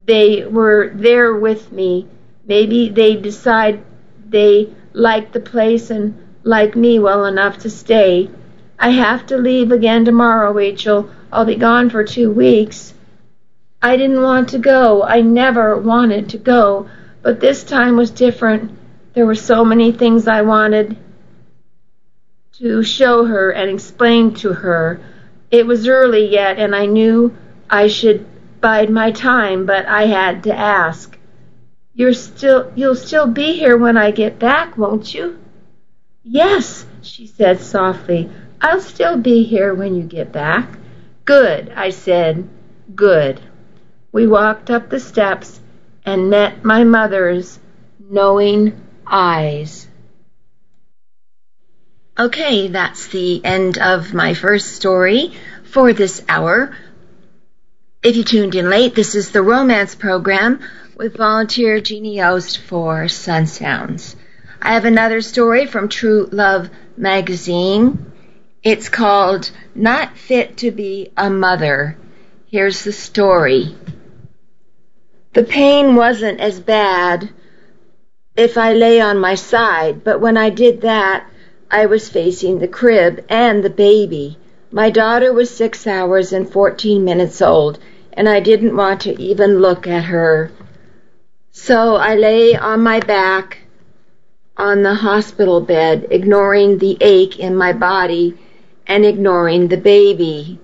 they were there with me. Maybe they decide they like the place and like me well enough to stay. I have to leave again tomorrow, Rachel. I'll be gone for 2 weeks. I didn't want to go. I never wanted to go. But this time was different. There were so many things I wanted to show her and explain to her. It was early yet, and I knew I should bide my time, but I had to ask. You'll still be here when I get back, won't you? Yes, she said softly. I'll still be here when you get back. Good, I said. Good. We walked up the steps and met my mother's knowing eyes. Okay, that's the end of my first story for this hour. If you tuned in late, this is the Romance Program with volunteer Jeannie Yost for Sun Sounds. I have another story from True Love magazine. It's called Not Fit to Be a Mother. Here's the story. The pain wasn't as bad if I lay on my side, but when I did that, I was facing the crib and the baby. My daughter was 6 hours and 14 minutes old, and I didn't want to even look at her. So I lay on my back on the hospital bed, ignoring the ache in my body and ignoring the baby.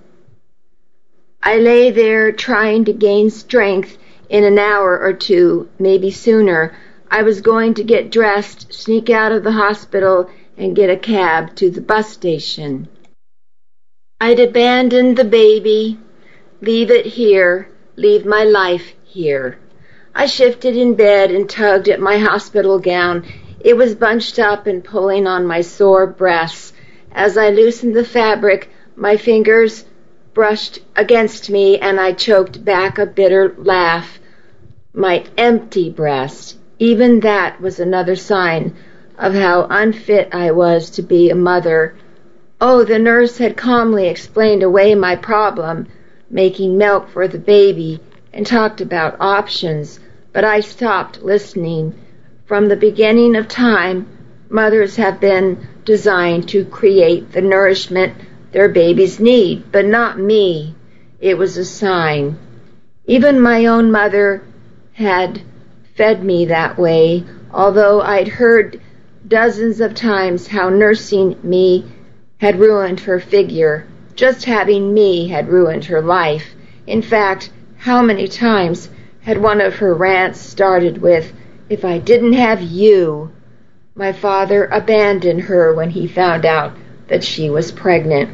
I lay there trying to gain strength. In an hour or two, maybe sooner, I was going to get dressed, sneak out of the hospital, and get a cab to the bus station. I'd abandon the baby, leave it here, leave my life here. I shifted in bed and tugged at my hospital gown. It was bunched up and pulling on my sore breasts. As I loosened the fabric, my fingers brushed against me and I choked back a bitter laugh. My empty breast, even that was another sign of how unfit I was to be a mother. Oh, the nurse had calmly explained away my problem, making milk for the baby, and talked about options, but I stopped listening. From the beginning of time, mothers have been designed to create the nourishment their babies need, but not me. It was a sign. Even my own mother had fed me that way, although I'd heard dozens of times how nursing me had ruined her figure. Just having me had ruined her life. In fact, how many times had one of her rants started with, "If I didn't have you." My father abandoned her when he found out that she was pregnant.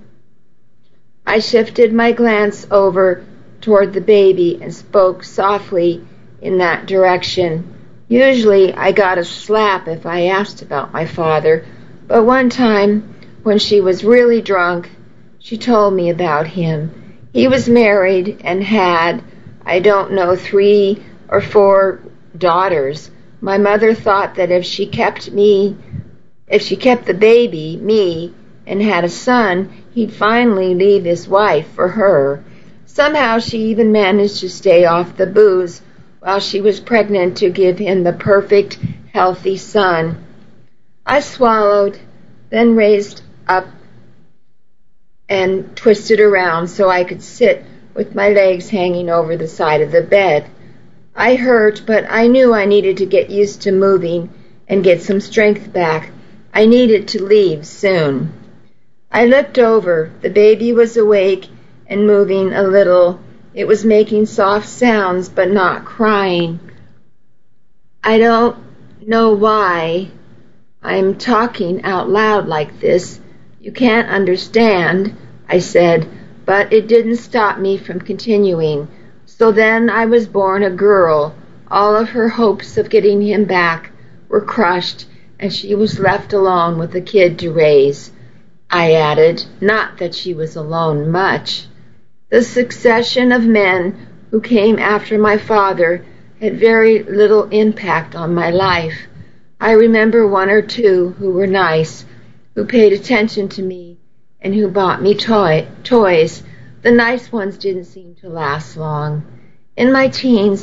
I shifted my glance over toward the baby and spoke softly in that direction. Usually I got a slap if I asked about my father, but one time when she was really drunk, she told me about him. He was married and had, I don't know, 3 or 4 daughters. My mother thought that if she kept the baby, me, and had a son, he'd finally leave his wife for her. Somehow she even managed to stay off the booze while she was pregnant to give him the perfect, healthy son. I swallowed, then raised up and twisted around so I could sit with my legs hanging over the side of the bed. I hurt, but I knew I needed to get used to moving and get some strength back. I needed to leave soon. I looked over. The baby was awake and moving a little. It was making soft sounds, but not crying. I don't know why I'm talking out loud like this. You can't understand, I said, but it didn't stop me from continuing. So then I was born a girl. All of her hopes of getting him back were crushed, and she was left alone with a kid to raise. I added, not that she was alone much. The succession of men who came after my father had very little impact on my life. I remember 1 or 2 who were nice, who paid attention to me, and who bought me toys. The nice ones didn't seem to last long. In my teens,